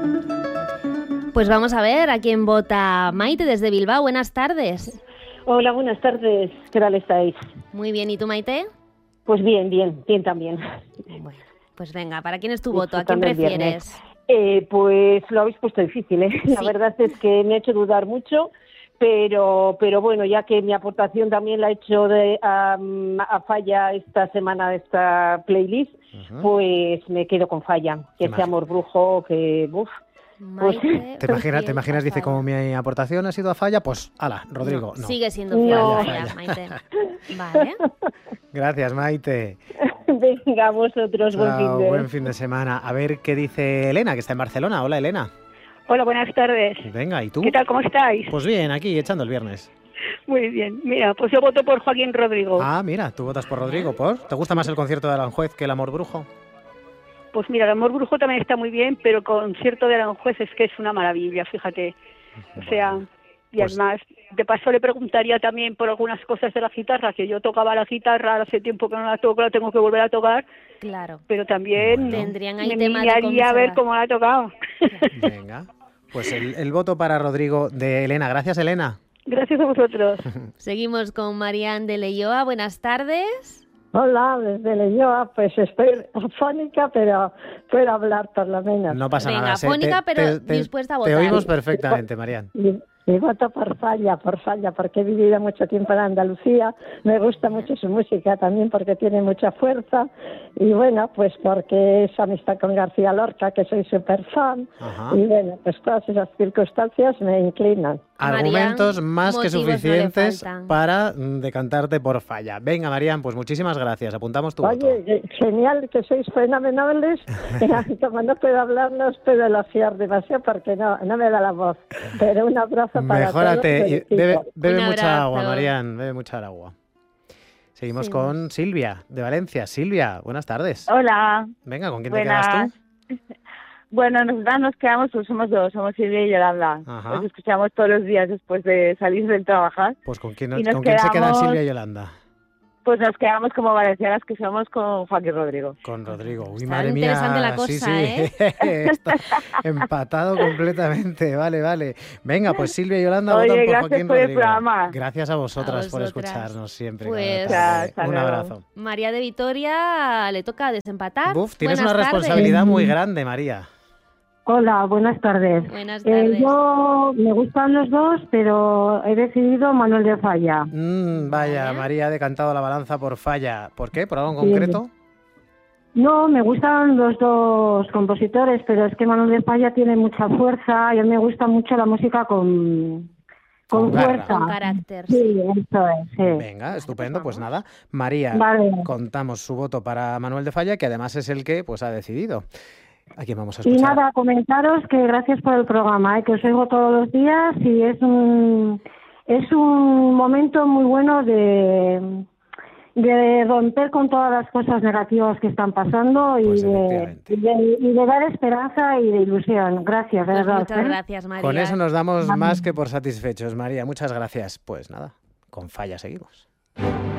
Pues vamos a ver a quién vota Maite desde Bilbao. Buenas tardes. Hola, buenas tardes. ¿Qué tal estáis? Muy bien. ¿Y tú, Maite? Pues bien también. Bueno, pues venga, ¿para quién es tu voto? ¿A quién prefieres? Pues lo habéis puesto difícil, ¿eh? Sí. La verdad es que me ha hecho dudar mucho, pero bueno, ya que mi aportación también la he hecho a Falla esta semana de esta playlist, pues me quedo con Falla, que ese amor brujo que... Maite, ¿Te imaginas? Dice, como mi aportación ha sido a Falla, pues ala, Rodrigo, no. Sigue siendo fiel a Falla, Maite. Vale. Gracias, Maite. Venga, vosotros, buen fin de semana. A ver qué dice Elena, que está en Barcelona. Hola, Elena. Hola, buenas tardes. Venga, ¿y tú? ¿Qué tal, cómo estáis? Pues bien, aquí, echando el viernes. Muy bien. Mira, pues yo voto por Joaquín Rodrigo. Ah, mira, tú votas por Rodrigo, ¿por? ¿Te gusta más el concierto de Aranjuez que el amor brujo? Pues mira, el amor brujo también está muy bien, pero el concierto de Aranjuez es que es una maravilla, fíjate. O sea, y pues... además, de paso le preguntaría también por algunas cosas de la guitarra, que yo tocaba la guitarra, hace tiempo que no la toco, la tengo que volver a tocar. Claro. Pero también tendrían ahí me tema de miraría a ver cómo la ha tocado. Venga, pues el voto para Rodrigo de Elena. Gracias, Elena. Gracias a vosotros. Seguimos con Marian de Leioa. Buenas tardes. Hola, desde Leioa, pues estoy afónica, pero puedo hablar por lo menos. No pasa nada. Venga, afónica, pero dispuesta a votar. Te oímos perfectamente, Marian. Y voto por Falla, porque he vivido mucho tiempo en Andalucía, me gusta mucho su música también porque tiene mucha fuerza, y bueno, pues porque es amistad con García Lorca, que soy súper fan, y bueno, pues todas esas circunstancias me inclinan. Argumentos Marian, más que suficientes no para decantarte por Falla. Venga, Marian, pues muchísimas gracias. Apuntamos tu voto. Oye, genial, que sois fenomenales. Como no puedo hablar, no os puedo elogiar demasiado porque no me da la voz. Pero un abrazo para Mejórate. todos. Bebe Un mucha agua, abrazo. Marian. Bebe mucha agua. Seguimos Sí. con Silvia, de Valencia. Silvia, buenas tardes. Hola. Venga, ¿con quién Buenas. te quedas tú? Bueno, nosotras nos quedamos, pues somos dos, somos Silvia y Yolanda. Ajá. Nos escuchamos todos los días después de salir del trabajar. Pues ¿con quién Y nos se quedan quedamos- Silvia y Yolanda? Pues nos quedamos como valencianas que somos con Joaquín Rodrigo. Con Rodrigo. Uy, Está madre mía. interesante la cosa, sí. Está empatado completamente. Vale. Venga, pues Silvia y Yolanda Oye, votan por gracias Joaquín por el Rodrigo. programa. Gracias a vosotras por vosotras. escucharnos siempre. Pues- cada tarde. Hasta Un luego. abrazo. María de Vitoria le toca desempatar. Buf, tienes Buenas una tardes. responsabilidad muy grande, María. Hola, buenas tardes. Buenas tardes. Yo me gustan los dos, pero he decidido Manuel de Falla. Vaya, Vale. María ha decantado la balanza por Falla. ¿Por qué? ¿Por algo en Sí. concreto? No, me gustan los dos compositores, pero es que Manuel de Falla tiene mucha fuerza y a mí me gusta mucho la música con Con garra. fuerza. Con carácter. Sí, eso es, sí. Venga, estupendo. Pues nada, María, Vale. contamos su voto para Manuel de Falla, que además es el que pues ha decidido. ¿A quién vamos a Y escuchar? nada, comentaros que gracias por el programa, que os oigo todos los días y es un momento muy bueno de romper con todas las cosas negativas que están pasando Pues y de dar esperanza y de ilusión. Gracias, de Pues verdad. muchas gracias, María. Con eso nos damos más que por satisfechos, María. Muchas gracias. Pues nada, con Falla seguimos.